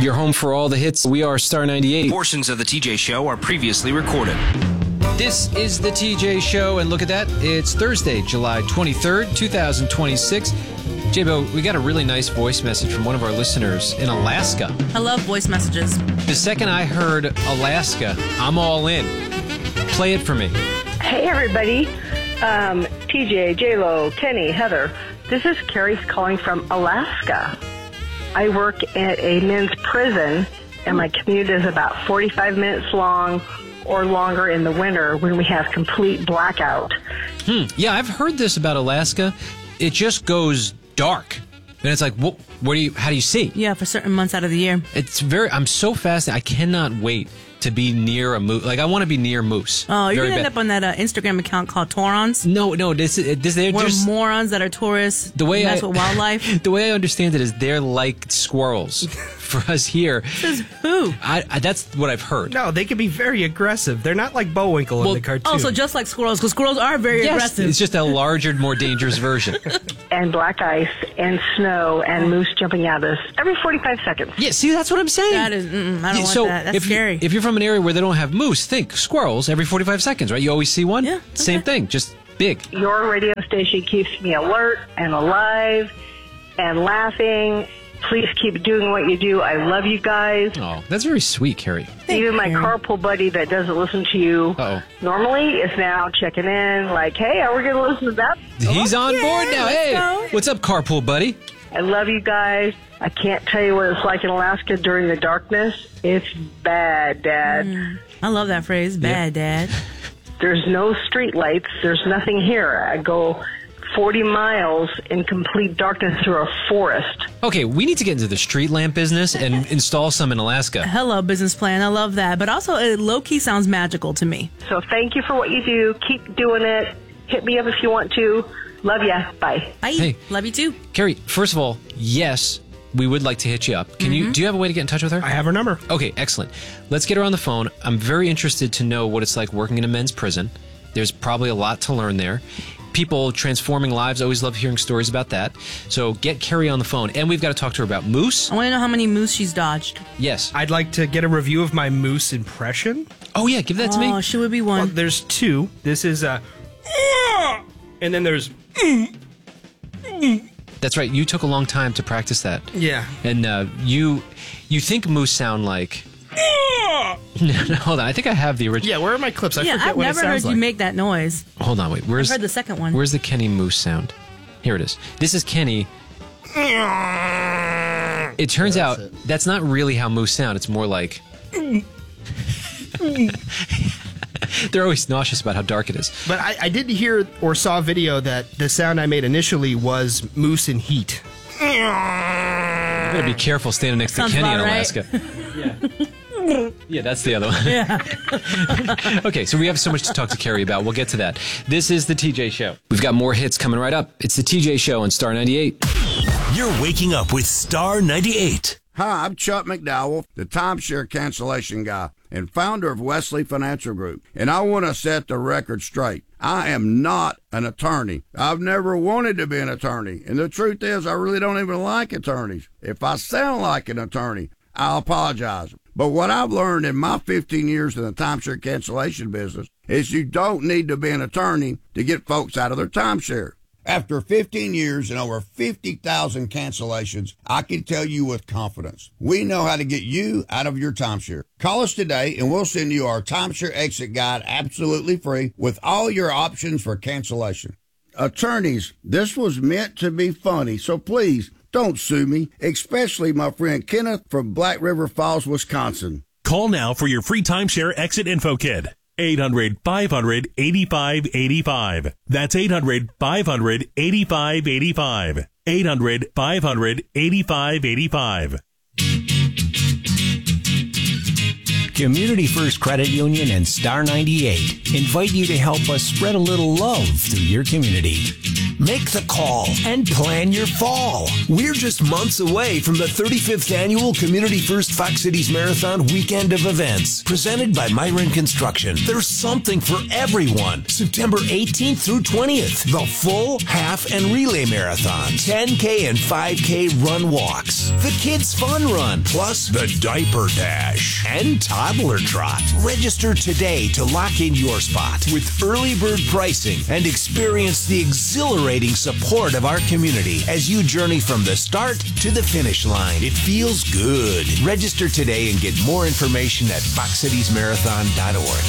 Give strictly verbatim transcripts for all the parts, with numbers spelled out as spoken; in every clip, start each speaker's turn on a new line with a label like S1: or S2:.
S1: Your home for all the hits. We are Star ninety-eight.
S2: Portions of the T J Show are previously recorded.
S1: This is the T J Show, and look at that. It's Thursday, July twenty-third, twenty twenty-six. J-Bo, we got a really nice voice message from one of our listeners in Alaska.
S3: I love voice messages.
S1: The second I heard Alaska, I'm all in. Play it for me.
S4: Hey, everybody. Um, T J, J-Lo, Kenny, Heather. This is Carrie calling from Alaska. I work at a men's prison, and my commute is about forty-five minutes long or longer in the winter when we have complete blackout.
S1: Hmm. Yeah, I've heard this about Alaska. It just goes dark. And it's like, what, what do you, how do you see?
S3: Yeah, for certain months out of the year.
S1: It's very, I'm so fascinated. I cannot wait to be near a moose. Like, I want to be near moose.
S3: Oh, you're
S1: Very
S3: going to end
S1: bad.
S3: up on that uh, Instagram account called Taurons?
S1: No, no, this is, this, they're
S3: We're
S1: just...
S3: morons that are tourists.
S1: The way
S3: mess
S1: I,
S3: with wildlife.
S1: The way I understand it is they're like squirrels for us here.
S3: Says who?
S1: I, I, that's what I've heard.
S5: No, they can be very aggressive. They're not like Bullwinkle
S1: Well,
S5: in the cartoon.
S3: Oh, so just like squirrels, because squirrels are very
S1: Yes,
S3: aggressive.
S1: it's just a larger, more dangerous version.
S4: And black ice and snow and moose jumping at us every forty-five seconds.
S1: Yeah, see, that's what I'm saying.
S3: That is, mm-mm, I don't
S1: Yeah,
S3: want
S1: so
S3: that. That's
S1: if,
S3: scary.
S1: If you're from an area where they don't have moose, think squirrels every forty-five seconds, right? You always see one?
S3: Yeah,
S1: Same
S3: okay.
S1: thing, just big.
S4: Your radio station keeps me alert and alive and laughing. Please keep doing what you do. I love you guys.
S1: Oh, that's very sweet, Carrie.
S4: Even my
S3: Carrie.
S4: carpool buddy that doesn't listen to you
S1: Uh-oh.
S4: normally is now checking in like, hey, are we going to listen to that?
S1: He's on
S3: yeah,
S1: board now.
S3: let's
S1: Hey,
S3: go.
S1: what's up, carpool buddy?
S4: I love you guys. I can't tell you what it's like in Alaska during the darkness. It's bad, Dad.
S3: I love that phrase. Bad, Dad.
S4: There's no street lights. There's nothing here. I go forty miles in complete darkness through a forest.
S1: Okay, we need to get into the street lamp business and install some in Alaska.
S3: Hello, business plan. I love that. But also, it low-key sounds magical to me.
S4: So thank you for what you do. Keep doing it. Hit me up if you want to. Love ya. Bye.
S3: Bye.
S1: Hey.
S3: Love you too.
S1: Carrie, first of all, yes, we would like to hit you up. Can you? Do you have a way to get in touch with her?
S5: I have her number.
S1: Okay, excellent. Let's get her on the phone. I'm very interested to know what it's like working in a men's prison. There's probably a lot to learn there. People transforming lives, always love hearing stories about that. So get Carrie on the phone. And we've got to talk to her about moose.
S3: I want to know how many moose she's dodged.
S1: Yes.
S5: I'd like to get a review of my moose impression.
S1: Oh, yeah, give that to
S3: Oh,
S1: me.
S3: she would be
S5: Well,
S3: one.
S5: there's two. This is a... And then there's...
S1: That's right. You took a long time to practice that.
S5: Yeah.
S1: And uh, you you think moose sound like... No, no, hold on. I think I have the original.
S5: Yeah, where are my clips? I
S3: yeah,
S5: forget
S3: I've
S5: what
S3: never
S5: it
S3: heard
S5: sounds
S3: you
S5: like.
S3: make that noise.
S1: Hold on, wait. Where's
S3: I've heard the second one.
S1: Where's the Kenny moose sound? Here it is. This is Kenny. It turns
S6: Yeah,
S1: out
S6: that's it.
S1: that's not really how moose sound. It's more like... They're always nauseous about how dark it is.
S5: But I, I did hear or saw a video that the sound I made initially was moose in heat.
S1: You better be careful standing next to
S3: Sounds
S1: Kenny in
S3: about right.
S1: Alaska. Yeah. Yeah, that's the other one. Yeah. Okay, so we have so much to talk to Carrie about. We'll get to that. This is the T J Show. We've got more hits coming right up. It's the T J Show on Star ninety-eight.
S7: You're waking up with Star ninety-eight.
S6: Hi, I'm Chuck McDowell, the timeshare cancellation guy and founder of Wesley Financial Group. And I want to set the record straight. I am not an attorney. I've never wanted to be an attorney. And the truth is, I really don't even like attorneys. If I sound like an attorney, I'll apologize. But what I've learned in my fifteen years in the timeshare cancellation business is you don't need to be an attorney to get folks out of their timeshare. After fifteen years and over fifty thousand cancellations, I can tell you with confidence, we know how to get you out of your timeshare. Call us today and we'll send you our timeshare exit guide absolutely free with all your options for cancellation. Attorneys, this was meant to be funny, so please don't sue me, especially my friend Kenneth from Black River Falls, Wisconsin.
S7: Call now for your free timeshare exit info kit. eight hundred, five hundred, eighty-five eighty-five. That's eight hundred, five hundred, eighty-five eighty-five. eight hundred, five hundred, eighty-five eighty-five.
S8: Community First Credit Union and Star ninety-eight invite you to help us spread a little love through your community. Make the call and plan your fall. We're just months away from the thirty-fifth Annual Community First Fox Cities Marathon Weekend of Events, presented by Myron Construction. There's something for everyone. September eighteenth through twentieth, the full, half, and relay marathon, ten K and five K run walks, the Kids Fun Run, plus the Diaper Dash, and Toddler Trot. Register today to lock in your spot with early bird pricing and experience the exhilarating support of our community as you journey from the start to the finish line. It feels good. Register today and get more information at fox cities marathon dot org.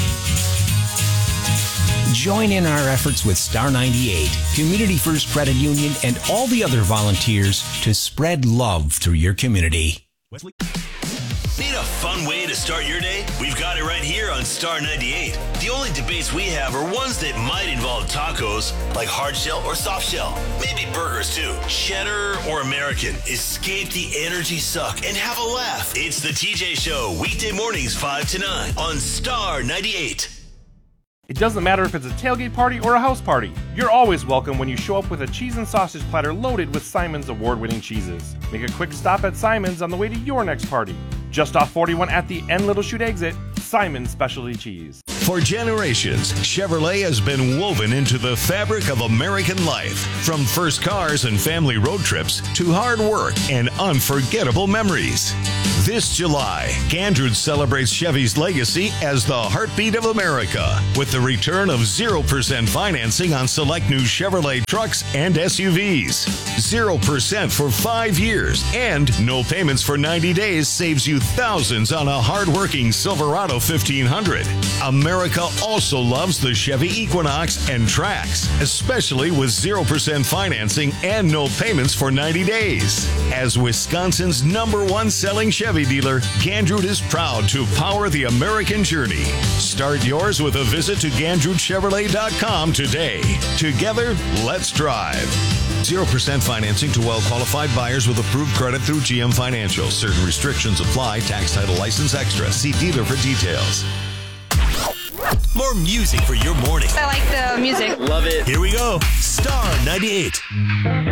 S8: Join in our efforts with Star ninety-eight, Community First Credit Union, and all the other volunteers to spread love through your community.
S9: Wesley? Need a fun way to start your day? We've got it right here on Star ninety-eight. The only debates we have are ones that might involve tacos, like hard shell or soft shell. Maybe burgers too. Cheddar or American. Escape the energy suck and have a laugh. It's the T J Show, weekday mornings five to nine on Star ninety-eight.
S10: It doesn't matter if it's a tailgate party or a house party. You're always welcome when you show up with a cheese and sausage platter loaded with Simon's award-winning cheeses. Make a quick stop at Simon's on the way to your next party. Just off forty-one at the N Little Chute exit, Simon's Specialty Cheese.
S11: For generations, Chevrolet has been woven into the fabric of American life. From first cars and family road trips to hard work and unforgettable memories. This July, Gandrud celebrates Chevy's legacy as the heartbeat of America with the return of zero percent financing on select new Chevrolet trucks and S U Vs. zero percent for five years and no payments for ninety days saves you thousands on a hard-working Silverado fifteen hundred. America also loves the Chevy Equinox and Trax, especially with zero percent financing and no payments for ninety days. As Wisconsin's number one selling Chevy dealer, Gandrud is proud to power the American journey. Start yours with a visit to gandrud chevrolet dot com today. Together, let's drive. zero percent financing to well-qualified buyers with approved credit through G M Financial. Certain restrictions apply. Tax title license extra. See dealer for details.
S9: More music for your morning.
S12: I like the music.
S9: Love it. Here we go. Star ninety-eight.